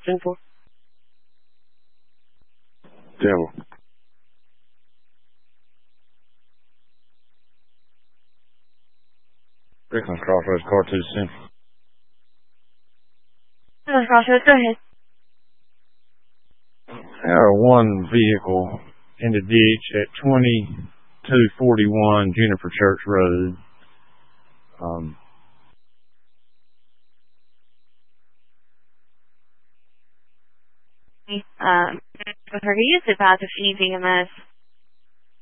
10-4. Devil. Strickland Crossroads, car 2 Central. Crossroads, go ahead. There are one vehicle in the ditch at 2241 Juniper Church Road. He is advised of EVMS